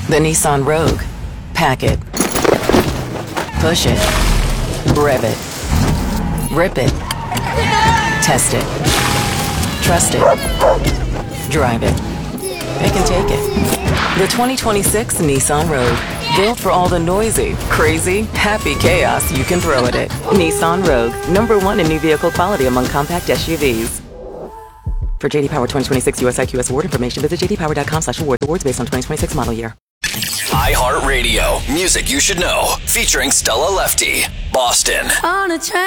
The Nissan Rogue. Pack it. Push it. Rev it. Rip it. Test it. Trust it. Drive it. They can take it. The 2026 Nissan Rogue. Built for all the noisy, crazy, happy chaos you can throw at it. Nissan Rogue. #1 in new vehicle quality among compact SUVs. For JD Power 2026 US IQS award information, visit jdpower.com/awards. Awards based on 2026 model year. iHeartRadio. Music you should know. Featuring Stella Lefty. Boston. On a train.